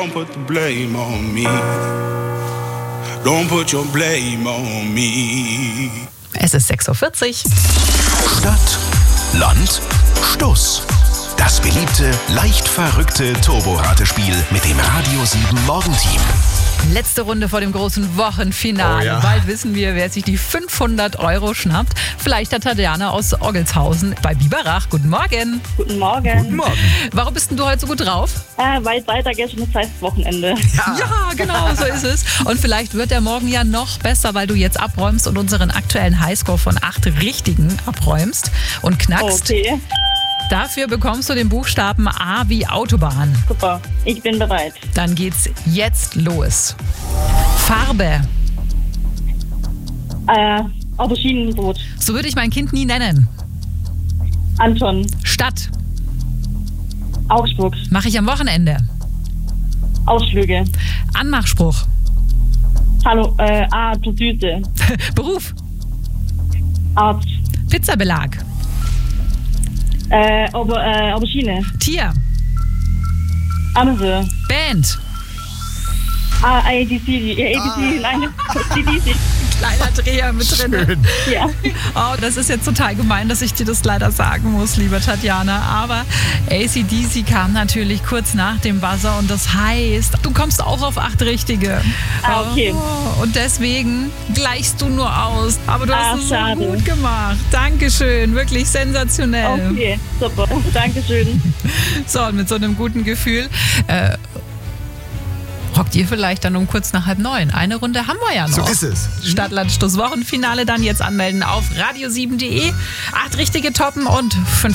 Don't put the blame on me. Don't put your blame on me. Es ist 6.40 Uhr. Stadt, Land, Stuss. Das beliebte, leicht verrückte Turbo-Ratespiel mit dem Radio 7 Morgenteam. Letzte Runde vor dem großen Wochenfinale. Oh ja. Bald wissen wir, wer sich die 500 € schnappt. Vielleicht hat Tatjana aus Orgelshausen bei Biberach. Guten Morgen. Guten Morgen. Guten Morgen. Warum bist denn du heute so gut drauf? Weil Freitag ist und das heißt Wochenende. Ja, genau, so ist es. Und vielleicht wird der Morgen ja noch besser, weil du jetzt abräumst und unseren aktuellen Highscore von 8 Richtigen abräumst und knackst. Okay, Dafür bekommst du den Buchstaben A wie Autobahn. super. Ich bin bereit. Dann geht's jetzt los. Farbe. Auberginenbrot. So würde ich mein Kind nie nennen. Anton. Stadt. Augsburg. Mache ich am Wochenende. Ausflüge. Anmachspruch. Hallo, zur Süße. Beruf. Arzt. Pizzabelag. Aubergine. Tier. Amsel. Band. ABC, nein, CDC. Kleiner Dreher mit drin. Schön. Ja. Oh, das ist jetzt total gemein, dass ich dir das leider sagen muss, liebe Tatjana. Aber AC/DC kam natürlich kurz nach dem Buzzer und das heißt, du kommst auch auf 8 Richtige. Okay. Oh, und deswegen gleichst du nur aus. Aber du hast es so schade. gut gemacht. Dankeschön, wirklich sensationell. Okay, super. Dankeschön. So, und mit so einem guten Gefühl rockt ihr vielleicht dann um kurz nach 8:30. Eine Runde haben wir ja noch. So ist es. Stadt, Land, Stuss, Wochenfinale dann jetzt anmelden auf radio7.de. 8 richtige toppen und 5